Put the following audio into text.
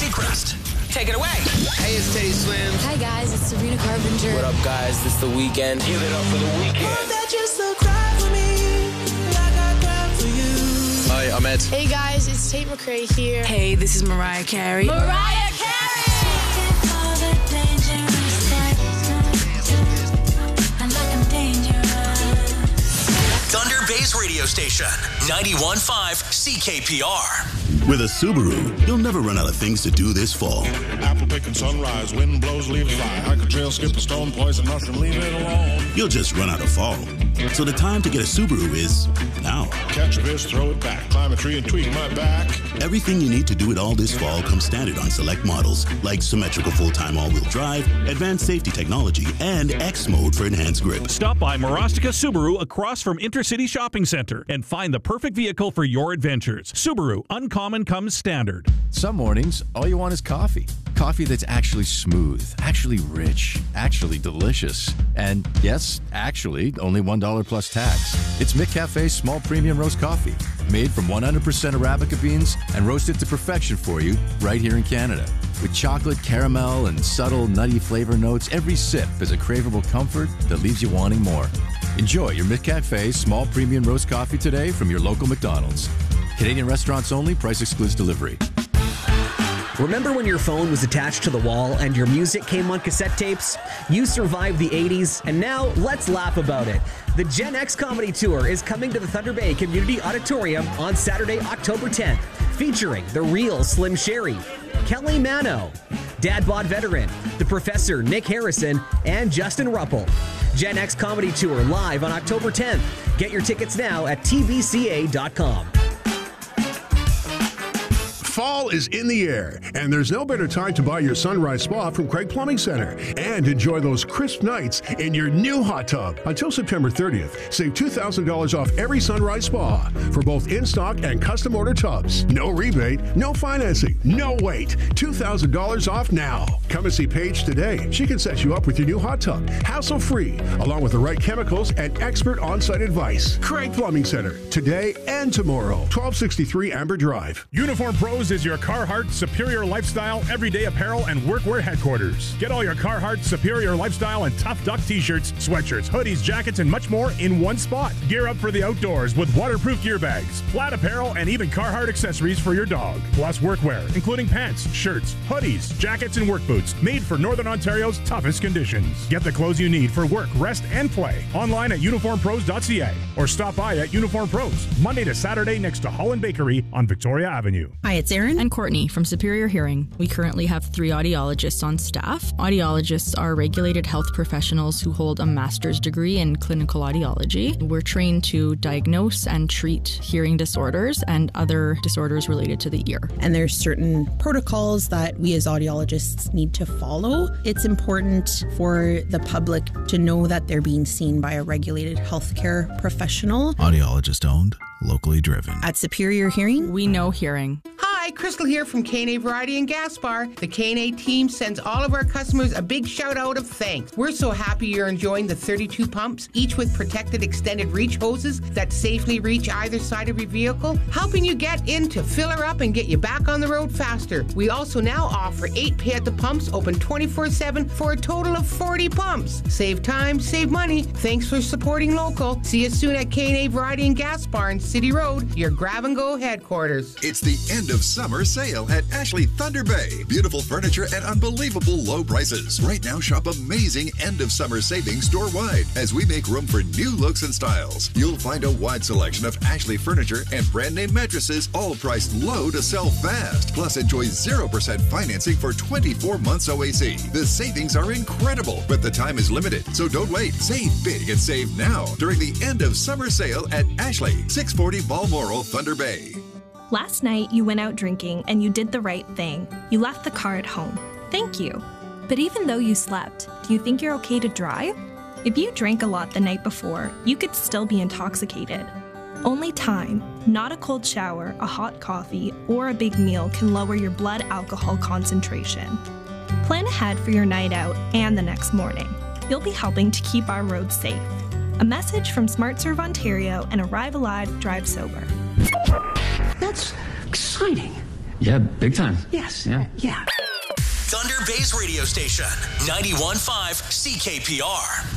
Seacrest. Take it away. Hey, it's Teddy Swims. Hi, guys. It's Sabrina Carpenter. What up, guys? This is The Weeknd. Give it up for The Weeknd. Oh, that you still cry for me like I cried for you. Hi, I'm Ed. Hey, guys. It's Tate McRae here. Hey, this is Mariah Carey. Mariah Carey! All the dangerous I like I'm dangerous. Thunder Bay's radio station, 91.5 CKPR. With a Subaru, you'll never run out of things to do this fall. Apple picking sunrise, wind blows, leaves fly. Hike a trail, skip a stone, poison mushroom, leave it alone. You'll just run out of fall. So the time to get a Subaru is now. Catch a fish, throw it back, climb a tree and tweak my back. Everything you need to do it all this fall comes standard on select models, like symmetrical full-time all-wheel drive, advanced safety technology, and X mode for enhanced grip. Stop by Marostica Subaru across from Intercity Shopping Center and find the perfect vehicle for your adventures. Subaru, uncommon comes standard. Some mornings, all you want is coffee. Coffee that's actually smooth, actually rich, actually delicious. And yes, actually, only $1 plus tax. It's McCafe's small premium roast coffee, made from 100% Arabica beans and roasted to perfection for you right here in Canada. With chocolate, caramel, and subtle nutty flavor notes, every sip is a craveable comfort that leaves you wanting more. Enjoy your McCafe small premium roast coffee today from your local McDonald's. Canadian restaurants only, price excludes delivery. Remember when your phone was attached to the wall and your music came on cassette tapes? You survived the 80s, and now let's laugh about it. The Gen X Comedy Tour is coming to the Thunder Bay Community Auditorium on Saturday, October 10th, featuring the real Slim Sherry, Kelly Mano, Dad Bod Veteran, The Professor Nick Harrison, and Justin Ruppel. Gen X Comedy Tour live on October 10th. Get your tickets now at tvca.com. Fall is in the air, and there's no better time to buy your Sunrise Spa from Craig Plumbing Center and enjoy those crisp nights in your new hot tub. Until September 30th, save $2,000 off every Sunrise Spa for both in-stock and custom order tubs. No rebate, no financing, no wait. $2,000 off now. Come and see Paige today. She can set you up with your new hot tub, hassle-free, along with the right chemicals and expert on-site advice. Craig Plumbing Center, today and tomorrow. 1263 Amber Drive. Uniform Pros is your Carhartt Superior Lifestyle everyday apparel and workwear headquarters. Get all your Carhartt Superior Lifestyle and Tough Duck t-shirts, sweatshirts, hoodies, jackets, and much more in one spot. Gear up for the outdoors with waterproof gear bags, flat apparel, and even Carhartt accessories for your dog. Plus workwear, including pants, shirts, hoodies, jackets, and work boots made for Northern Ontario's toughest conditions. Get the clothes you need for work, rest, and play. Online at uniformpros.ca or stop by at Uniform Pros, Monday to Saturday next to Holland Bakery on Victoria Avenue. Hi, it's Erin and Courtney from Superior Hearing. We currently have 3 audiologists on staff. Audiologists are regulated health professionals who hold a master's degree in clinical audiology. We're trained to diagnose and treat hearing disorders and other disorders related to the ear. And there's certain protocols that we as audiologists need to follow. It's important for the public to know that they're being seen by a regulated healthcare professional. Audiologist owned, locally driven. At Superior Hearing, we know hearing. Hi, Crystal here from K&A Variety and Gas Bar. The K&A team sends all of our customers a big shout out of thanks. We're so happy you're enjoying the 32 pumps, each with protected extended reach hoses that safely reach either side of your vehicle, helping you get in to fill her up and get you back on the road faster. We also now offer 8 pay at the pumps open 24/7 for a total of 40 pumps. Save time, save money. Thanks for supporting local. See you soon at K&A Variety and Gas Bar in City Road, your grab-and-go headquarters. It's the end of summer sale at Ashley Thunder Bay. Beautiful furniture at unbelievable low prices. Right now, shop amazing end of summer savings store-wide as we make room for new looks and styles. You'll find a wide selection of Ashley furniture and brand name mattresses, all priced low to sell fast. Plus, enjoy 0% financing for 24 months OAC. The savings are incredible, but the time is limited, so don't wait. Save big and save now during the end of summer sale at Ashley, 640 Balmoral, Thunder Bay. Last night, you went out drinking and you did the right thing. You left the car at home. Thank you. But even though you slept, do you think you're okay to drive? If you drank a lot the night before, you could still be intoxicated. Only time, not a cold shower, a hot coffee, or a big meal can lower your blood alcohol concentration. Plan ahead for your night out and the next morning. You'll be helping to keep our roads safe. A message from SmartServe Ontario and Arrive Alive, Drive Sober. That's exciting. Yeah, big time. Yes. Yeah. Yeah. Thunder Bay's radio station, 91.5 CKPR.